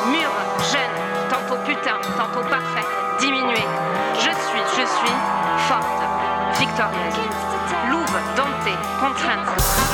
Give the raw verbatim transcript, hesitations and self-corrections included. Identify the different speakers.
Speaker 1: mûre, jeune, tantôt putain, tantôt parfaite, diminuée. Je suis, je suis forte, victorieuse. Louve, domptée, contrainte.